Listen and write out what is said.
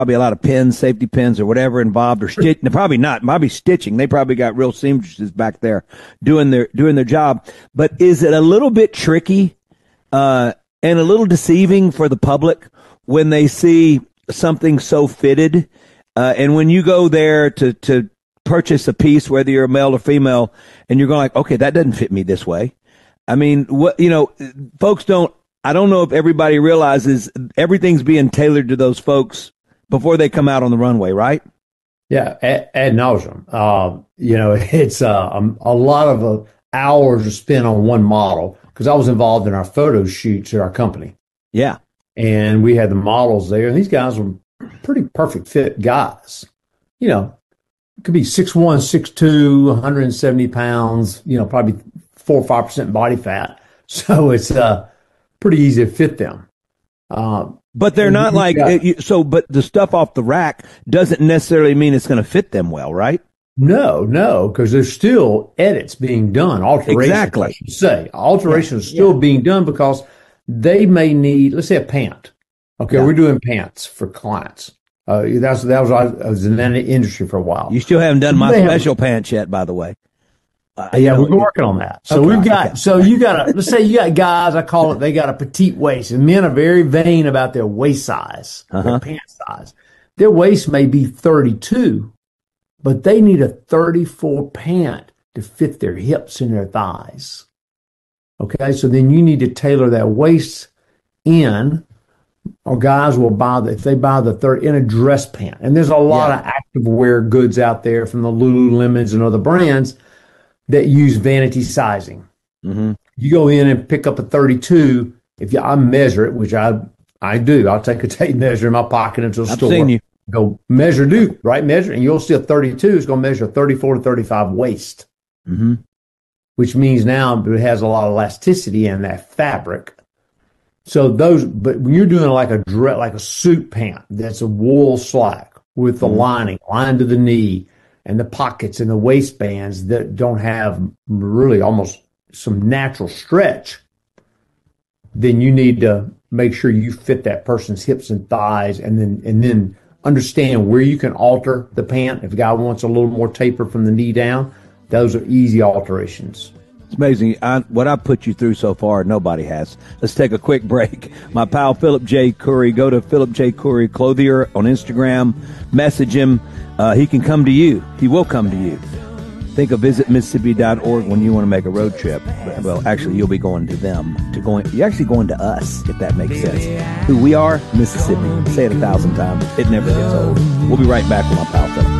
probably a lot of pins, safety pins or whatever involved, or probably not, probably stitching. They probably got real seamstresses back there doing their job. But is it a little bit tricky, and a little deceiving for the public when they see something so fitted? And when you go there to purchase a piece, whether you're a male or female, and you're going like, okay, that doesn't fit me this way. I mean, folks I don't know if everybody realizes everything's being tailored to those folks before they come out on the runway, right? Yeah, ad nauseum. It's a lot of hours are spent on one model, because I was involved in our photo shoots at our company. Yeah. And we had the models there, and these guys were pretty perfect fit guys. It could be 6'1", 6'2", 170 pounds, probably 4 or 5% body fat. So it's pretty easy to fit them. But they're not like, but the stuff off the rack doesn't necessarily mean it's going to fit them well, right? No, because there's still edits being done, alterations, exactly. I should say. Alterations are still being done, because they may need, let's say, a pant. Okay, we're doing pants for clients. I was in that industry for a while. You still haven't done my special pants yet, by the way. We're working on that. So let's say you got guys, I call it, they got a petite waist, and men are very vain about their waist size, their pant size. Their waist may be 32, but they need a 34 pant to fit their hips and their thighs. Okay, so then you need to tailor that waist in, or guys will if they buy the 30 in a dress pant. And there's a lot of active wear goods out there from the Lululemons and other brands that use vanity sizing. Mm-hmm. You go in and pick up a 32. I measure it, which I do. I'll take a tape measure in my pocket into a store. I've seen you. Go measure, right measure, and you'll see a 32 is going to measure 34 to 35 waist, which means now it has a lot of elasticity in that fabric. So but when you're doing like a suit pant, that's a wool slack with the lining lined to the knee, and the pockets and the waistbands that don't have really almost some natural stretch, then you need to make sure you fit that person's hips and thighs, and then understand where you can alter the pant. If a guy wants a little more taper from the knee down, those are easy alterations. It's amazing. What I've put you through so far, nobody has. Let's take a quick break. My pal Philip J. Curry, go to Philip J. Curry Clothier on Instagram, message him. He can come to you. He will come to you. Think of visitmississippi.org when you want to make a road trip. Well, actually, you'll be going to them. You're actually going to us, if that makes sense. Who we are, Mississippi. Say it 1,000 times. It never gets old. We'll be right back with my pal Philip.